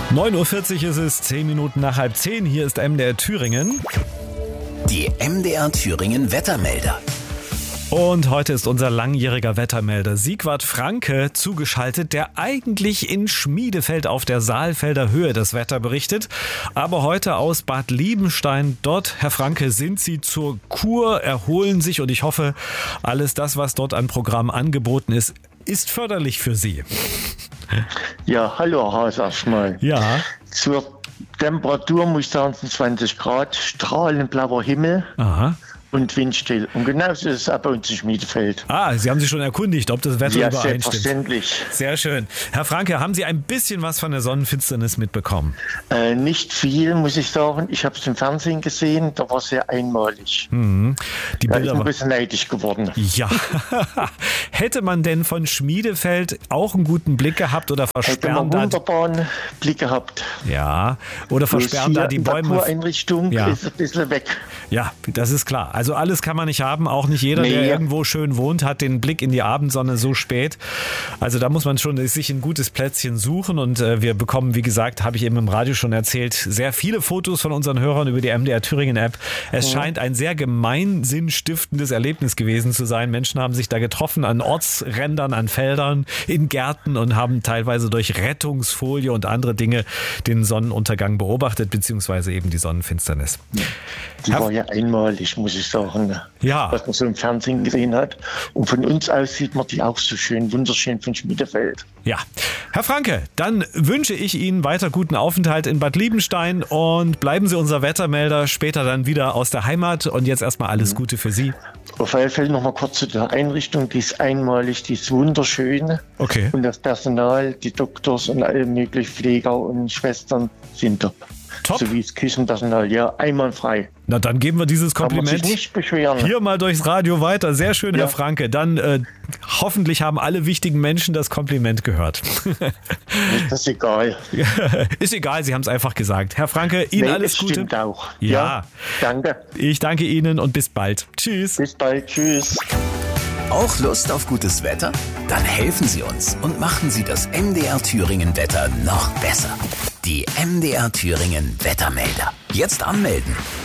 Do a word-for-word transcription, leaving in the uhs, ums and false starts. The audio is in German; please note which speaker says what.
Speaker 1: neun Uhr vierzig ist es, zehn Minuten nach halb zehn. Hier ist M D R Thüringen.
Speaker 2: Die M D R Thüringen Wettermelder.
Speaker 1: Und heute ist unser langjähriger Wettermelder Sigvard Franke zugeschaltet, der eigentlich in Schmiedefeld auf der Saalfelder Höhe das Wetter berichtet. Aber heute aus Bad Liebenstein. Dort, Herr Franke, sind Sie zur Kur, erholen sich und ich hoffe, alles das, was dort an Programm angeboten ist, ist förderlich für Sie.
Speaker 3: Ja, hallo Haas erstmal.
Speaker 1: Ja.
Speaker 3: Zur Temperatur muss ich sagen, zwanzig Grad, strahlend blauer Himmel.
Speaker 1: Aha.
Speaker 3: Und windstill. Und genauso ist es auch bei uns in Schmiedefeld.
Speaker 1: Ah, Sie haben sich schon erkundigt, ob das Wetter
Speaker 3: ja,
Speaker 1: übereinstimmt.
Speaker 3: Selbstverständlich.
Speaker 1: Sehr schön. Herr Franke, haben Sie ein bisschen was von der Sonnenfinsternis mitbekommen?
Speaker 3: Äh, nicht viel, muss ich sagen. Ich habe es im Fernsehen gesehen, da war es sehr einmalig.
Speaker 1: Mhm. Die
Speaker 3: da
Speaker 1: Bilder
Speaker 3: ist ein bisschen neidisch geworden.
Speaker 1: Ja. Hätte man denn von Schmiedefeld auch einen guten Blick gehabt oder versperren
Speaker 3: Hätte man
Speaker 1: da...
Speaker 3: wunderbaren Blick gehabt.
Speaker 1: Ja, oder versperren da die Bäume...
Speaker 3: Die Kureinrichtung
Speaker 1: ja.
Speaker 3: ist ein bisschen weg.
Speaker 1: Ja, das ist klar. Also alles kann man nicht haben. Auch nicht jeder,
Speaker 3: nee.
Speaker 1: der irgendwo schön wohnt, hat den Blick in die Abendsonne so spät. Also da muss man schon sich ein gutes Plätzchen suchen. Und äh, wir bekommen, wie gesagt, habe ich eben im Radio schon erzählt, sehr viele Fotos von unseren Hörern über die M D R Thüringen App. Es ja. scheint ein sehr gemeinsinnstiftendes Erlebnis gewesen zu sein. Menschen haben sich da getroffen an Ortsrändern, an Feldern, in Gärten und haben teilweise durch Rettungsfolie und andere Dinge den Sonnenuntergang beobachtet, beziehungsweise eben die Sonnenfinsternis.
Speaker 3: Die war ja einmalig, muss ich sagen,
Speaker 1: ja.
Speaker 3: was man so im Fernsehen gesehen hat. Und von uns aus sieht man die auch so schön, wunderschön von Schmiedefeld.
Speaker 1: Ja. Herr Franke, dann wünsche ich Ihnen weiter guten Aufenthalt in Bad Liebenstein und bleiben Sie unser Wettermelder, später dann wieder aus der Heimat und jetzt erstmal alles Gute für Sie.
Speaker 3: Auf alle Fälle noch mal kurz zu der Einrichtung, die ist einmalig, die ist wunderschön.
Speaker 1: Okay.
Speaker 3: Und das Personal, die Doktors und alle möglichen Pfleger und Schwestern sind top.
Speaker 1: Top.
Speaker 3: So wie das Küchenpersonal, ja, einwandfrei.
Speaker 1: Na, dann geben wir dieses Kompliment
Speaker 3: Kann man sich nicht beschweren.
Speaker 1: hier mal durchs Radio weiter. Sehr schön,
Speaker 3: ja.
Speaker 1: Herr Franke. Dann äh, hoffentlich haben alle wichtigen Menschen das Kompliment gehört.
Speaker 3: Das ist egal.
Speaker 1: Ist egal, Sie haben es einfach gesagt. Herr Franke, Ihnen
Speaker 3: nee,
Speaker 1: alles
Speaker 3: das
Speaker 1: Gute.
Speaker 3: Stimmt auch.
Speaker 1: Ja.
Speaker 3: ja. Danke.
Speaker 1: Ich danke Ihnen und bis bald. Tschüss.
Speaker 3: Bis bald. Tschüss.
Speaker 2: Auch Lust auf gutes Wetter? Dann helfen Sie uns und machen Sie das M D R Thüringen Wetter noch besser. Die M D R Thüringen Wettermelder. Jetzt anmelden